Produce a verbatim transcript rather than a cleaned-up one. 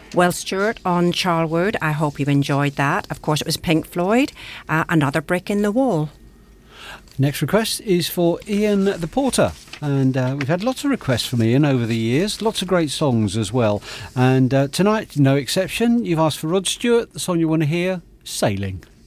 Well, Stuart, on Charlwood, I hope you enjoyed that. Of course, it was Pink Floyd, uh, Another Brick in the Wall. Next request is for Ian the Porter. And uh, we've had lots of requests from Ian over the years, lots of great songs as well. And uh, tonight, no exception, you've asked for Rod Stewart, the song you want to hear, Sailing.